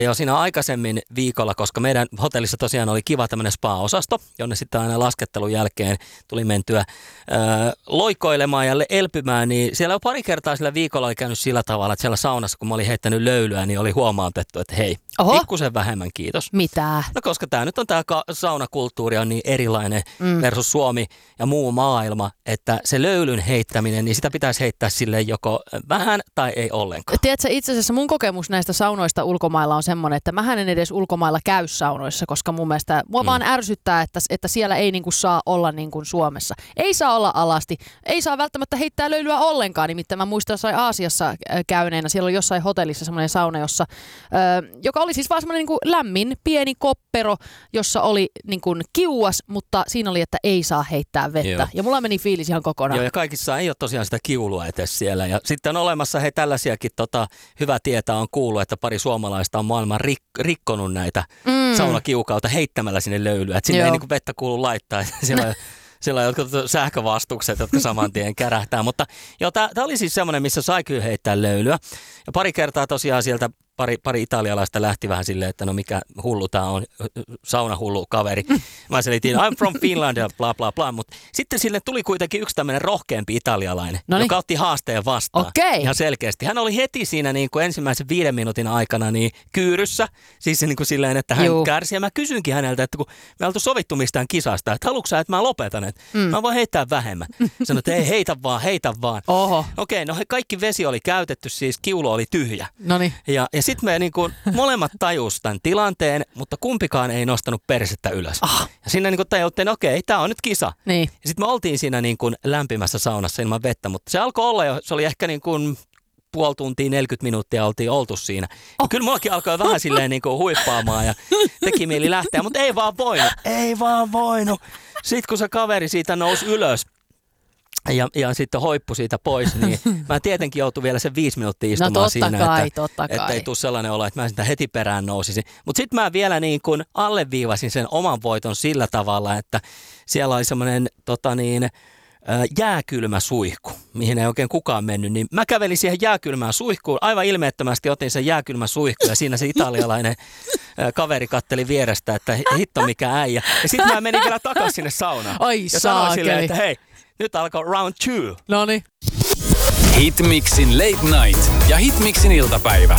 jo siinä aikaisemmin viikolla, koska meidän hotellissa tosiaan oli kiva tämmöinen spa-osasto, jonne sitten aina laskettelun jälkeen tuli mentyä loikoilemaan ja elpymään, niin siellä pari kertaa sillä viikolla oli käynyt sillä tavalla, että siellä saunassa, kun mä olin heittänyt löylyä, niin oli huomautettu, että hei, pikkusen vähemmän kiitos. Mitä? No koska tämä nyt on tämä saunakulttuuri on niin erilainen versus Suomi ja muu maailma, että se löylyn heittäminen, niin sitä pitäisi heittää silleen joko vähän tai ei ollenkaan. Tiedätkö, itse asiassa mun kokemus näistä saunoista ulkomailla on semmoinen, että mähän en edes ulkomailla käy saunoissa, koska mun mielestä mua vaan ärsyttää, että siellä ei niinku saa olla niin kuin Suomessa. Ei saa olla alasti, ei saa välttämättä heittää löylyä ollenkaan, nimittäin mä muistan jossain Aasiassa käyneenä, siellä oli jossain hotellissa semmoinen sauna, joka oli siis vaan semmoinen niinku lämmin, pieni koppero, jossa oli niinku kiuas, mutta siinä oli, että ei saa heittää vettä. Joo. Ja mulla meni fiilis ihan kokonaan. Joo, ja kaikissa ei ole tosiaan sitä kiulua edes siellä. Ja sitten on olemassa tällaisiakin hyvä tietää on kuullut, että pari suomalaista on maailman rikkonut näitä saunakiukauta heittämällä sinne löylyä. Että sinne ei niinku vettä kuulu laittaa. Siellä on jotkut sähkövastukset, jotka saman tien kärähtää. Mutta joo, tämä oli siis semmoinen, missä sai kyllä heittää löylyä. Ja pari kertaa tosiaan sieltä pari italialaista lähti vähän silleen, että no mikä hullu tämä on, saunahullu kaveri. Mä selitin, I'm from Finland ja bla bla bla. Mutta sitten sille tuli kuitenkin yksi tämmöinen rohkeampi italialainen, joka otti haasteen vastaan. Ihan selkeästi. Hän oli heti siinä niin kuin ensimmäisen 5 minuutin aikana niin kyyryssä. Siis niin kuin silleen, että hän kärsi. Ja mä kysynkin häneltä, että kun me oltu sovittu mistään kisasta, että haluatko sä, että mä lopetan, että mä voin heittää vähemmän. Sanoin, että ei, heitä vaan. Okei, no kaikki vesi oli käytetty, siis kiulo oli tyhjä. Noniin. Ja sitten me niin kuin molemmat tajus tämän tilanteen, mutta kumpikaan ei nostanut persettä ylös. Ja siinä niin kuin tajuttiin, okei, tämä on nyt kisa. Niin. Ja sitten me oltiin siinä niin kuin lämpimässä saunassa ilman vettä, mutta se alkoi olla jo, se oli ehkä niin kuin puoli tuntia, 40 minuuttia oltiin oltu siinä. Ja kyllä mullakin alkoi vähän silleen niin kuin huippaamaan ja teki mieli lähteä, mutta ei vaan voinut. Sitten kun se kaveri siitä nousi ylös, ja sitten hoippu siitä pois, niin mä tietenkin joutui vielä sen 5 minuuttia istumaan siinä, että ei tule sellainen olo, että mä sitä heti perään nousisin. Mutta sitten mä vielä niin kuin alleviivasin sen oman voiton sillä tavalla, että siellä oli semmoinen jääkylmä suihku, mihin ei oikein kukaan mennyt, niin mä kävelin siihen jääkylmään suihkuun, aivan ilmeettömästi otin sen jääkylmän suihku ja siinä se italialainen kaveri katteli vierestä, että hitto mikä äijä. Ja sitten mä menin vielä takaisin sinne saunaan ja sanoin silleen, että hei, nyt alkoi round 2. Noniin. Hitmixin Late Night ja Hitmixin iltapäivä.